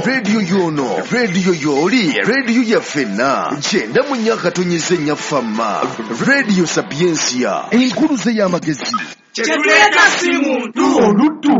radio yono, radio yoli, radio ya fena. Jenda munyakatonyize nyafama. Radio Sapiensia. Enkuluze ya magezi. Chetuleta simu Olutu.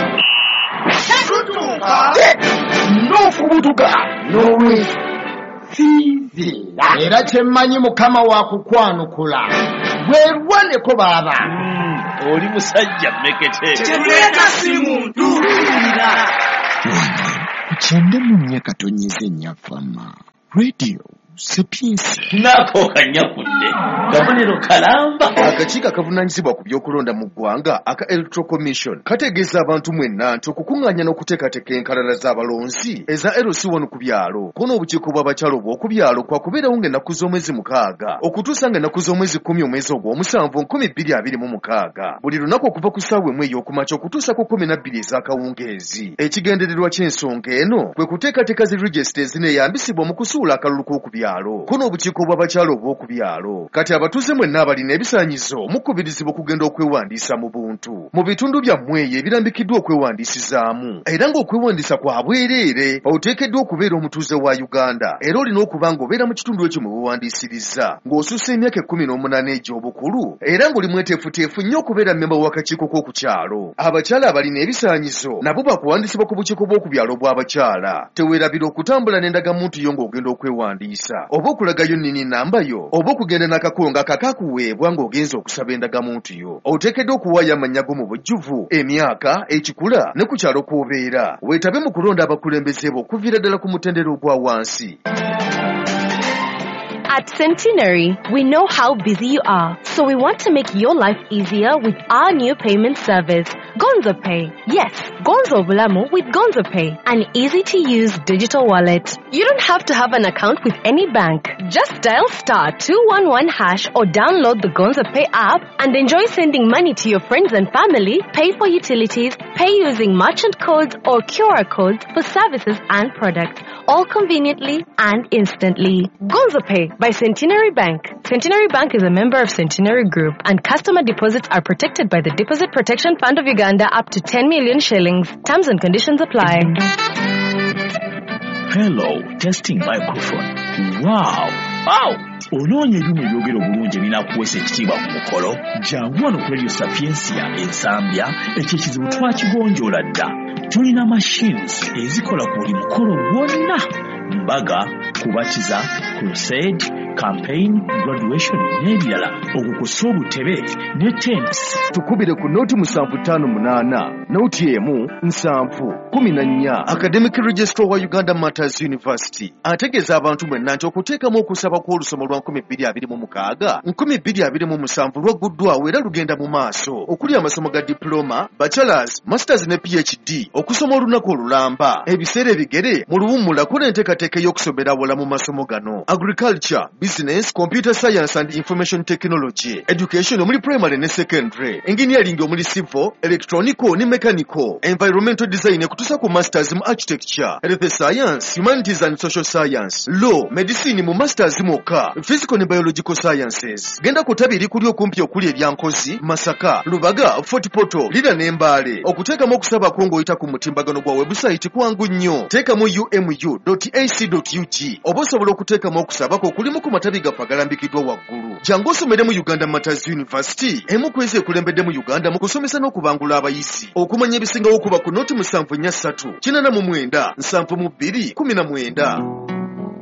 Nofubutuka. Nowe. Sizira. Era kyemmanyi mukama wa kukwanukula. Weerwaneko baba. Oli musajja mmekete. Chetuleta simu tuwulira. Jenda munyakatonyize nyafama. Radio Sapiensia. Nako kanyakudde. Gavuniro kalamba. Akakiiko akavunaanyizibwa ku byokulonda mu ggwanga aka Electoral Commission kategeeza abantu mwenna nti okukuŋŋaanya n'okuteekateeka enkalala z'abalonzi eza LC1 ku byalo kono obukiiko bw'abakyalo bw'oku byalo kwakubeerawo ng'ennaku z'omwezi 6 okutuusa ng'ennaku z'omwezi 10 omwezi ogw'omusanvu 2026 buli lunaku okuva ku ssaawa emu ey'okumakya okutuusa ku 12 ez'akawungeezi. Ekigendererwa ky'ensonga eno kwe kuteekateeka zi regisita ezineeyambisibwa mu kusuula akalulu k'oku byalo kono obukiiko bw'abakyalo bw'oku byalo. Kati abatuuze mwenna abalina ebisaanyizo mukubirizibwa okugenda okwewandiisa mu buntu mu bitundu byammwe eyo ebirambikiddwa okwewandiisizaamu, era ng'okwewandiisa kwa bwereere oteekeddwa okubeera omutuuze wa Uganda era olina okuba ng'obeera mu kitundu ekyo mwe weewandiisiriza ng'osussa emyaka 18 egy'obukulu era ng'oli mweteefuteefu nnyo okubeera mmemba w'akakiiko k'oku kyalo. Abakyala abalina ebisaanyizo nabo bakuwandiisibwa ku bukiiko bw'oku byalo bw'abakyala. Teweerabira okutambula n'endagamuntu yo ng'ogenda okwewandiisa oba okulagayo nnini nnamba yo oba okugenda n'akakonga akakuweebwa ng'ogenza okusaba endagamuntu yo. Oteekeddwa okuwaayo amannya go mu bujjuvu, emyaka, ekikula ne ku kyalo kw'obeera. Weetabe mu kulonda abakulembeze bo okuviira ddala ku mutendera ogwa wansi. At Centenary, we know how busy you are, so we want to make your life easier with our new payment service, Gonzo Pay. Yes, Gonzo Bulamu with Gonzo Pay, an easy-to-use digital wallet. You don't have to have an account with any bank. Just dial *211# or download the Gonzo Pay app and enjoy sending money to your friends and family, pay for utilities, pay using merchant codes or QR codes for services and products, all conveniently and instantly. Gonzo Pay by Centenary Bank. Centenary Bank is a member of Centenary Group, and customer deposits are protected by the Deposit Protection Fund of Uganda up to 10 million shillings. Terms and conditions apply. Hello, testing microphone. Wow. Onoonye ebyuma ebyogera obulungi ebinakuweesa ekitiibwa ku mukolo. Jangu wano ku Radio Sapiensia ensambya ekyo ekizibu twakigonjoola dda. Tulina machines ezikola ku buli mukolo gwonna. Mbaga, kubatiza, crusade, campaign, graduation n'ebirala. Okukusa obutebe ne tents. Tukubire ku noti 758 noti emu 714. Academic Registrar wa Uganda Matters University ategeeza abantu mwenna nti okuteekamu okusaba kw'olusoma lwa 2026 2027 lwagguddwawo era lugenda mu maaso okuli amasomo ga diploma, bachelors, masters ne PhD okusoma olunaku olulamba ebiseera ebigere mu luwummula kuna enteekateeka y'okusomera awala mu masomo gano: agriculture, business, computer science and information technology, education omuli primary ne secondary, engineering omuli civil, electronical ne mechanical, environmental design okutuusa ku masters mu architecture, health science, humanities and social science, law, medicine mu masters mwokka, physical ne biological sciences. Genda ku ttabi erikuli okumpi okuli Ebyankozi, Masaka, Lubaga, Fort Portal, Lira ne Mbale. Okuteekamu okusaba kwo ng'oyita ku mutimbagano gwa website kwangu nnyo. Teekamu umu.ac.ug oba osobola okuteekamu okusaba kwo kulimu ku matabi gaffe agalambikiddwa waggulu. Jangu osomere mu Uganda Matters University, emu ku ezo ekulembedde mu Uganda mu kusomesa n'okubangula abayizi. Okumanya ebisingawo okuba ku noti 743 89 7219.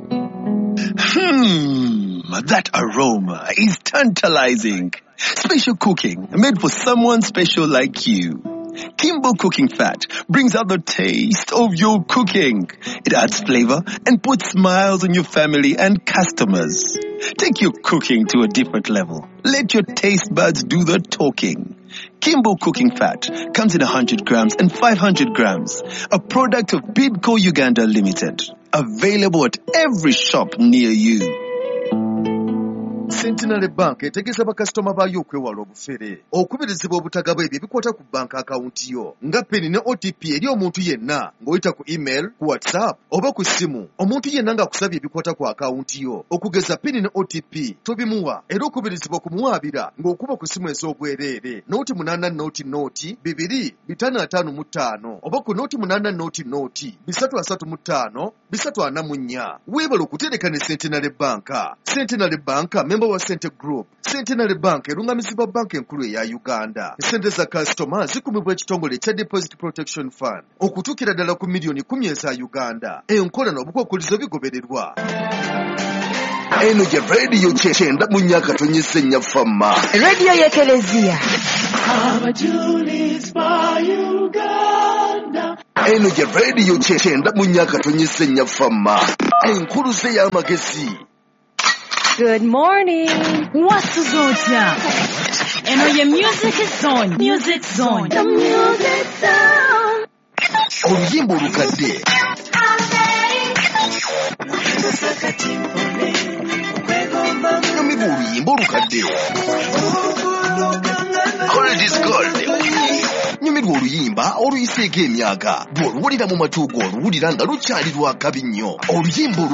That aroma is tantalizing. Special cooking made for someone special like you. Kimbo Cooking Fat brings out the taste of your cooking. It adds flavor and puts smiles on your family and customers. Take your cooking to a different level. Let your taste buds do the talking. Kimbo Cooking Fat comes in 100 grams and 500 grams. A product of Bidco Uganda Limited. Available at every shop near you. Centenary Bank etegeeza bakasitoma baayo okwewala obufere, okubirizibwa obutagaba ebyo ebikwata ku bank akawunti yo nga pini ne OTP eri omuntu yenna ng'oyita ku email, ku WhatsApp oba ku ssimu. Omuntu yenna ng'akusabye ebikwata ku akawunti yo okugeza pini ne OTP tobimuwa, era okubirizibwa kumuwaabira ng'okuba ku ssimu ez'obwereere nooti 8 nooti 2 555 oba ku nooti 8 nooti 335 344. Weebala okutereka ne Centenary Bank. Centenary Bank member wa Cente Group. Centenary Bank erungamizibwa banka enkulu eya Uganda. Sente za kasitoma zikumibwa ekitongole kya Deposit Protection Fund okutuukira ddala ku miliyoni 10 eza Uganda. Enkola n'obukwakkulizo bigobererwa. Eno gye radio kyenda mu nnyaka tonyese nnya fama. Radio y'Ekelezia. Eno gye radio kyenda mu nnyaka tonyese nnya fama. Enkuluze y'amagezi. Good morning. Wasuzotya. Eno ye Music Zone. Music Zone. The music sound. Oluyimba olukadde. Nyumirwa oluyimba olukadde. Oldies Gold. Nyumirwa oluyimba oluyiseeko emyaka. Bw'oluwulira mu matu go oluwulira nga lukyali lwakabi nnyo. Oluyimba